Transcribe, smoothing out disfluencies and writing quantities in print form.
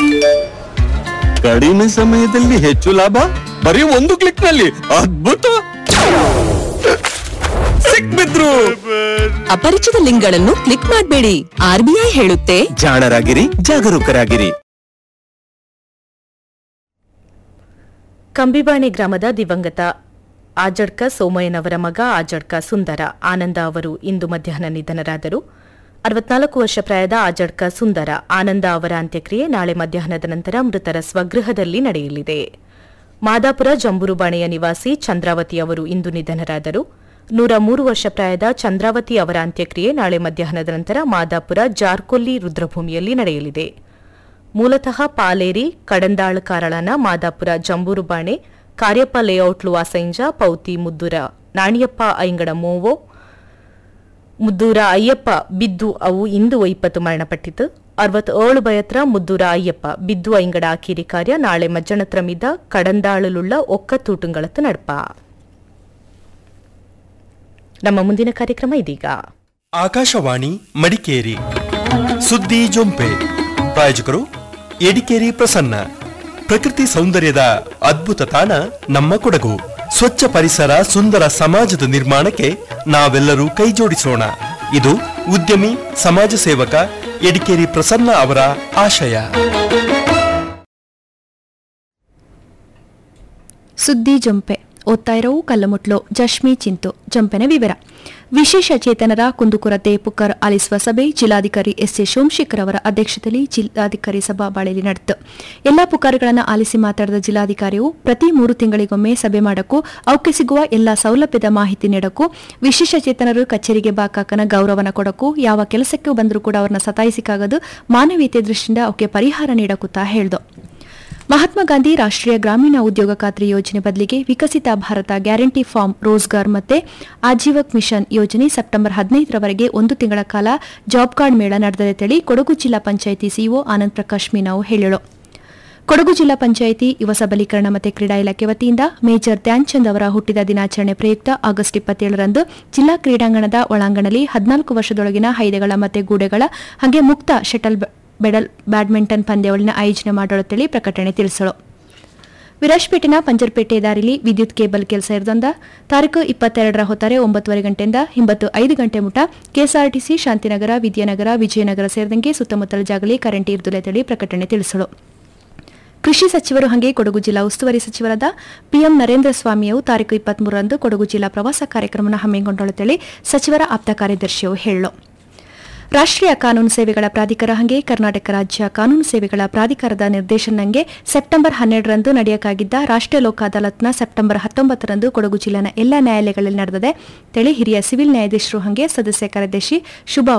ಕಡಿಮೆ ಸಮಯದಲ್ಲಿ ಹೆಚ್ಚು ಲಾಭ ಬರೀ ಒಂದು ಕ್ಲಿಕ್ ನಲ್ಲಿ. ಅದ್ಭುತ! ಸಿಕ್ಬಿದ್ರು. ಅಪರಿಚಿತ ಲಿಂಕ್ಗಳನ್ನು ಕ್ಲಿಕ್ ಮಾಡಬೇಡಿ. RBI ಹೇಳುತ್ತೆ, ಜಾಣರಾಗಿರಿ, ಜಾಗರೂಕರಾಗಿರಿ. ಕಂಬಿಬಾಣೆ ಗ್ರಾಮದ ದಿವಂಗತ ಆಜಡ್ಕ ಸೋಮಯ್ಯನವರ ಮಗ ಆಜಡ್ಕ ಸುಂದರ ಆನಂದ ಅವರು ಇಂದು ಮಧ್ಯಾಹ್ನ ನಿಧನರಾದರು. 64 ವರ್ಷ ಪ್ರಾಯದ ಆಜಡ್ಕ ಸುಂದರ ಆನಂದ ಅವರ ಅಂತ್ಯಕ್ರಿಯೆ ನಾಳೆ ಮಧ್ಯಾಹ್ನದ ನಂತರ ಮೃತರ ಸ್ವಗೃಹದಲ್ಲಿ ನಡೆಯಲಿದೆ. ಮಾದಾಪುರ ಜಂಬೂರುಬಾಣೆಯ ನಿವಾಸಿ ಚಂದ್ರಾವತಿ ಅವರು ಇಂದು ನಿಧನರಾದರು. 103 ವರ್ಷ ಪ್ರಾಯದ ಚಂದ್ರಾವತಿ ಅವರ ಅಂತ್ಯಕ್ರಿಯೆ ನಾಳೆ ಮಧ್ಯಾಹ್ನದ ನಂತರ ಮಾದಾಪುರ ಜಾರ್ಕೊಲ್ಲಿ ರುದ್ರಭೂಮಿಯಲ್ಲಿ ನಡೆಯಲಿದೆ. ಮೂಲತಃ ಪಾಲೇರಿ ಕಡಂದಾಳ್ ಕಾರಳನ ಮಾದಾಪುರ ಜಂಬೂರುಬಾಣೆ ಕಾರ್ಯಪ್ಪ ಲೇಔಟ್ಲು ವಾಸೈಂಜ ಪೌತಿ ಮುದ್ದೂರ ನಾಣಿಯಪ್ಪ ಐಂಗಡ ಮೋವೋ ಮುದ್ದೂರ ಅಯ್ಯಪ್ಪ ಬಿದ್ದು ಅವು ಇಂದು 20 ಮರಣಪಟ್ಟಿತು. 67 ಬಯತ್ರ ಮುದ್ದೂರ ಅಯ್ಯಪ್ಪ ಬಿದ್ದು ಐಂಗಡ ಆಕೀರಿ ಕಾರ್ಯ ನಾಳೆ ಮಜ್ಜಣತ್ರ ಮಿದ ಕಡಂದಾಳಲುಳ್ಳ ಒಕ್ಕತೂಟುಂಗಳತ್ತು ನಡಪ. ನಮ್ಮ ಮುಂದಿನ ಕಾರ್ಯಕ್ರಮ ಇದೀಗ. ಆಕಾಶವಾಣಿ ಮಡಿಕೇರಿ ಸುದ್ದಿ ಜೊಂಪೆ. ಪ್ರಾಯೋಜಕರು ಎಡಿಕೇರಿ ಪ್ರಸನ್ನ. ಪ್ರಕೃತಿ ಸೌಂದರ್ಯದ ಅದ್ಭುತ ತಾಣ ನಮ್ಮ ಕೊಡಗು. ಸ್ವಚ್ಛ ಪರಿಸರ, ಸುಂದರ ಸಮಾಜದ ನಿರ್ಮಾಣಕ್ಕೆ ನಾವೆಲ್ಲರೂ ಕೈಜೋಡಿಸೋಣ. ಇದು ಉದ್ಯಮಿ ಸಮಾಜ ಸೇವಕ ಎಡಿಕೇರಿ ಪ್ರಸನ್ನ ಅವರ ಆಶಯ. ಸುದ್ದಿ ಜೊಂಪೆ ಓದ್ತಾ ಇರೋ ಕಲ್ಲುಮುಟ್ಲು ಜಶ್ಮಿ ಚಿಂತು. ಜಂಪೆನ ವಿವರ. ವಿಶೇಷ ಚೇತನರ ಕುಂದುಕೊರತೆ ಪುಕಾರ್ ಆಲಿಸುವ ಸಭೆ ಜಿಲ್ಲಾಧಿಕಾರಿ ಎಸ್ಎ ಸೋಮಶೇಖರ್ ಅವರ ಅಧ್ಯಕ್ಷತೆಯಲ್ಲಿ ಜಿಲ್ಲಾಧಿಕಾರಿ ಸಭಾಬಾಳೆಯಲ್ಲಿ ನಡೆಯಿತು. ಎಲ್ಲಾ ಪುಕಾರ್ಗಳನ್ನು ಆಲಿಸಿ ಮಾತಾಡಿದ ಜಿಲ್ಲಾಧಿಕಾರಿಯು ಪ್ರತಿ 3 ತಿಂಗಳಿಗೊಮ್ಮೆ ಸಭೆ ಮಾಡಕ್ಕೂ ಅವಕ್ಕೆ ಸಿಗುವ ಎಲ್ಲಾ ಸೌಲಭ್ಯದ ಮಾಹಿತಿ ನೀಡಕ್ಕೂ ವಿಶೇಷ ಚೇತನರು ಕಚೇರಿಗೆ ಬಾಕಾಕನ ಗೌರವನ ಕೊಡಕ್ಕೂ ಯಾವ ಕೆಲಸಕ್ಕೆ ಬಂದರೂ ಕೂಡ ಅವರನ್ನ ಸತಾಯಿಸಿಕಾಗದು ಮಾನವೀಯತೆ ದೃಷ್ಟಿಯಿಂದ ಅವಕ್ಕೆ ಪರಿಹಾರ ನೀಡಕ್ಕೂತಾ ಹೇಳಿದು. ಮಹಾತ್ಮ ಗಾಂಧಿ ರಾಷ್ಟ್ರೀಯ ಗ್ರಾಮೀಣ ಉದ್ಯೋಗ ಖಾತ್ರಿ ಯೋಜನೆ ಬದಲಿಗೆ ವಿಕಸಿತ ಭಾರತ ಗ್ಯಾರಂಟಿ ಫಾರ್ಮ್ ರೋಜ್ಗಾರ್ ಮತ್ತೆ ಆಜೀವಕ್ ಮಿಷನ್ ಯೋಜನೆ ಸೆಪ್ಟೆಂಬರ್ 15ರವರೆಗೆ 1 ತಿಂಗಳ ಕಾಲ ಜಾಬ್ ಕಾರ್ಡ್ ಮೇಳ ನಡೆದದೆ ತಿಳಿ ಕೊಡಗು ಜಿಲ್ಲಾ ಪಂಚಾಯಿತಿ ಸಿಇಒ ಆನಂದ್ ಪ್ರಕಾಶ್ ಮೀನಾವು ಹೇಳಿದರು. ಕೊಡಗು ಜಿಲ್ಲಾ ಪಂಚಾಯಿತಿ ಯುವ ಸಬಲೀಕರಣ ಮತ್ತು ಕ್ರೀಡಾ ಇಲಾಖೆ ವತಿಯಿಂದ ಮೇಜರ್ ಧ್ಯಾನ್ ಚಂದ್ ಅವರ ಹುಟ್ಟಿದ ದಿನಾಚರಣೆ ಪ್ರಯುಕ್ತ ಆಗಸ್ಟ್ 27ರಂದು ಜಿಲ್ಲಾ ಕ್ರೀಡಾಂಗಣದ ಒಳಾಂಗಣದಲ್ಲಿ 14 ವರ್ಷದೊಳಗಿನ ಹೈದೆಗಳ ಮತ್ತು ಗೂಡೆಗಳ ಹಾಗೆ ಮುಕ್ತ ಶಟಲ್ ಬ್ಯಾಡ್ಮಿಂಟನ್ ಪಂದ್ಯಾವಳಿನ ಆಯೋಜನೆ ಮಾಡೋಳತ್ತೇಳಿ ಪ್ರಕಟಣೆ ತಿಳಿಸಲು. ವಿರಾಜ್ಪೇಟೆನ ಪಂಜರ್ಪೇಟೆ ದಾರಿಲಿ ವಿದ್ಯುತ್ ಕೇಬಲ್ ಕೆಲಸ ಇರದಂದ ತಾರೀಕು 22ರ ಹೊತ್ತಾರೆ 9:30 ಗಂಟೆಯಿಂದ 5 ಗಂಟೆ ಮುಟ ಕೆಎಸ್ಆರ್ಟಿಸಿ ಶಾಂತಿನಗರ ವಿದ್ಯಾನಗರ ವಿಜಯನಗರ ಸೇರಿದಂಗೆ ಸುತ್ತಮುತ್ತಲ ಜಾಗಲಿ ಕರೆಂಟ್ ಇರ್ದುಲೆತೇಳಿ ಪ್ರಕಟಣೆ ತಿಳಿಸಲು. ಕೃಷಿ ಸಚಿವರು ಹಾಗೆ ಕೊಡಗು ಜಿಲ್ಲಾ ಉಸ್ತುವಾರಿ ಸಚಿವರಾದ ಪಿಎಂ ನರೇಂದ್ರ ಸ್ವಾಮಿಯು ತಾರೀಕು 23ರಂದು ಕೊಡಗು ಜಿಲ್ಲಾ ಪ್ರವಾಸ ಕಾರ್ಯಕ್ರಮ ಹಮ್ಮಿಕೊಂಡೊಳ್ಳತೇಳಿ ಸಚಿವರ ಆಪ್ತ ಕಾರ್ಯದರ್ಶಿಯು ಹೇಳಿದರು. ರಾಷ್ಟ್ರೀಯ ಕಾನೂನು ಸೇವೆಗಳ ಪ್ರಾಧಿಕಾರ ಹಾಗೆ ಕರ್ನಾಟಕ ರಾಜ್ಯ ಕಾನೂನು ಸೇವೆಗಳ ಪ್ರಾಧಿಕಾರದ ನಿರ್ದೇಶನಂಗೆ ಸೆಪ್ಟೆಂಬರ್ 12ರಂದು ನಡೆಯಕ್ಕಾಗಿದ್ದ ರಾಷ್ಟ್ರೀಯ ಲೋಕ ಅದಾಲತ್ನ ಸೆಪ್ಟೆಂಬರ್ 19ರಂದು ಕೊಡಗು ಜಿಲ್ಲೆನ ಎಲ್ಲಾ ನ್ಯಾಯಾಲಯಗಳಲ್ಲಿ ನಡೆದಿದೆ ತಿಳಿ ಹಿರಿಯ ಸಿವಿಲ್ ನ್ಯಾಯಾಧೀಶರು ಹಾಗೆ ಸದಸ್ಯ ಕಾರ್ಯದರ್ಶಿ ಶುಭಾ